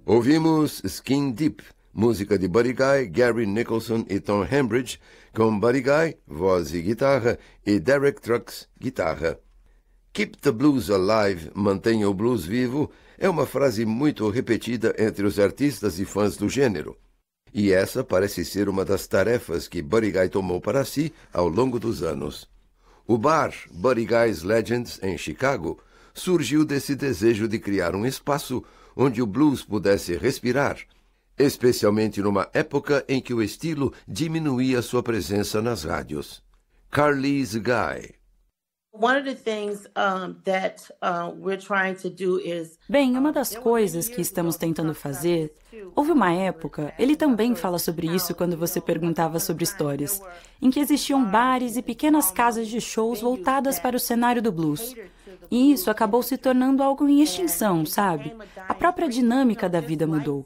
Ouvimos Skin Deep, música de Buddy Guy, Gary Nicholson e Tom Hambridge, com Buddy Guy, voz e guitarra, e Derek Trucks, guitarra. Keep the Blues Alive, mantenha o blues vivo, é uma frase muito repetida entre os artistas e fãs do gênero. E essa parece ser uma das tarefas que Buddy Guy tomou para si ao longo dos anos. O bar Buddy Guy's Legends, em Chicago, surgiu desse desejo de criar um espaço onde o blues pudesse respirar, especialmente numa época em que o estilo diminuía sua presença nas rádios. Carly's Guy. Bem, uma das coisas que estamos tentando fazer, houve uma época, ele também fala sobre isso quando você perguntava sobre histórias, em que existiam bares e pequenas casas de shows voltadas para o cenário do blues. E isso acabou se tornando algo em extinção, sabe? A própria dinâmica da vida mudou.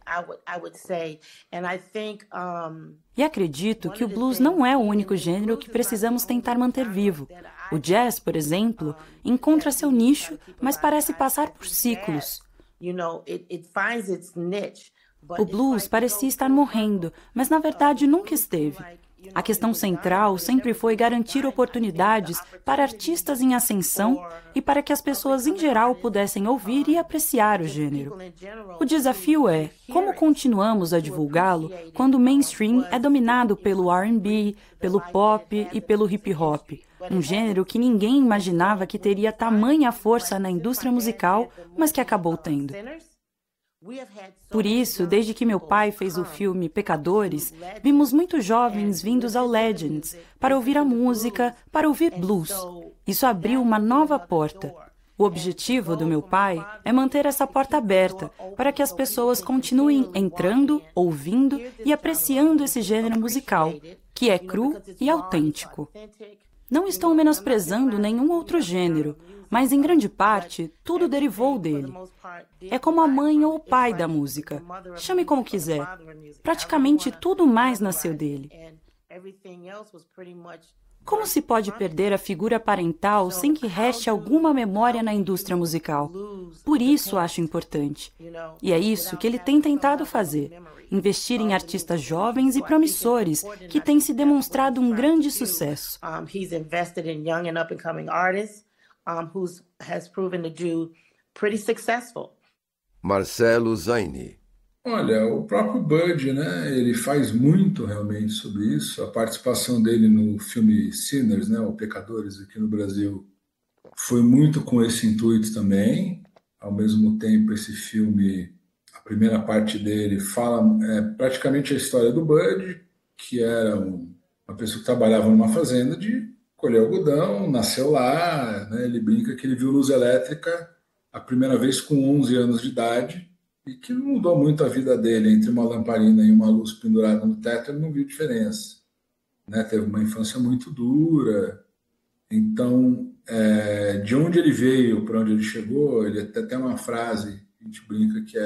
E acredito que o blues não é o único gênero que precisamos tentar manter vivo. O jazz, por exemplo, encontra seu nicho, mas parece passar por ciclos. O blues parecia estar morrendo, mas na verdade nunca esteve. A questão central sempre foi garantir oportunidades para artistas em ascensão e para que as pessoas em geral pudessem ouvir e apreciar o gênero. O desafio é como continuamos a divulgá-lo quando o mainstream é dominado pelo R&B, pelo pop e pelo hip hop, um gênero que ninguém imaginava que teria tamanha força na indústria musical, mas que acabou tendo. Por isso, desde que meu pai fez o filme Pecadores, vimos muitos jovens vindos ao Legends para ouvir a música, para ouvir blues. Isso abriu uma nova porta. O objetivo do meu pai é manter essa porta aberta para que as pessoas continuem entrando, ouvindo e apreciando esse gênero musical, que é cru e autêntico. Não estou menosprezando nenhum outro gênero, mas em grande parte, tudo derivou dele. É como a mãe ou o pai da música. Chame como quiser. Praticamente tudo mais nasceu dele. Como se pode perder a figura parental sem que reste alguma memória na indústria musical? Por isso acho importante. E é isso que ele tem tentado fazer. Investir em artistas jovens e promissores, que têm se demonstrado um grande sucesso. Marcelo Zaini. Olha, o próprio Bud, né, ele faz muito realmente sobre isso. A participação dele no filme Sinners, né, o Pecadores, aqui no Brasil, foi muito com esse intuito também. Ao mesmo tempo, esse filme, a primeira parte dele, fala praticamente a história do Bud, que era uma pessoa que trabalhava numa fazenda de colher algodão, nasceu lá, né, ele brinca que ele viu luz elétrica a primeira vez com 11 anos de idade, e que não mudou muito a vida dele, entre uma lamparina e uma luz pendurada no teto, ele não viu diferença. Né? Teve uma infância muito dura. Então, de onde ele veio para onde ele chegou, ele até tem uma frase, a gente brinca que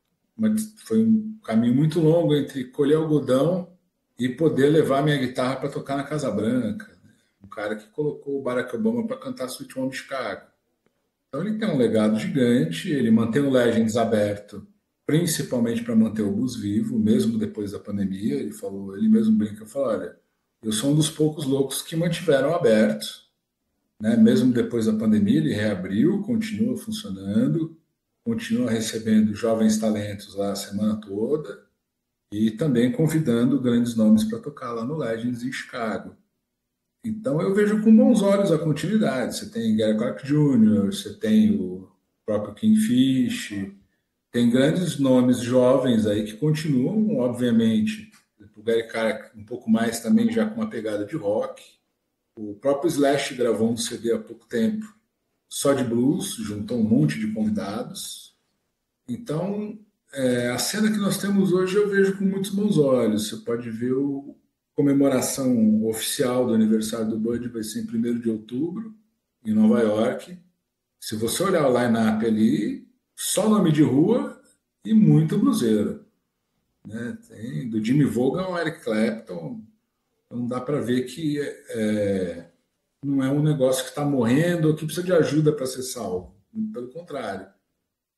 foi um caminho muito longo entre colher algodão e poder levar minha guitarra para tocar na Casa Branca. Né? Um cara que colocou o Barack Obama para cantar Sweet Home Chicago. Então ele tem um legado gigante, ele mantém o Legends aberto, principalmente para manter o blues vivo, mesmo depois da pandemia. Ele mesmo brinca, olha, eu sou um dos poucos loucos que mantiveram aberto, né? Mesmo depois da pandemia, ele reabriu, continua funcionando, continua recebendo jovens talentos lá a semana toda e também convidando grandes nomes para tocar lá no Legends em Chicago. Então eu vejo com bons olhos a continuidade. Você tem Gary Clark Jr., você tem o próprio Kingfish, tem grandes nomes jovens aí que continuam, obviamente. O Gary Clark um pouco mais também já com uma pegada de rock. O próprio Slash gravou um CD há pouco tempo só de blues, juntou um monte de convidados. Então, a cena que nós temos hoje eu vejo com muitos bons olhos. Você pode ver comemoração oficial do aniversário do Bud vai ser em 1º de outubro, em Nova York. Se você olhar o line-up ali, só nome de rua e muito bluseiro. Né? Tem do Jimmy Vaughan ao Eric Clapton. Então dá para ver que não é um negócio que está morrendo ou que precisa de ajuda para ser salvo. Pelo contrário.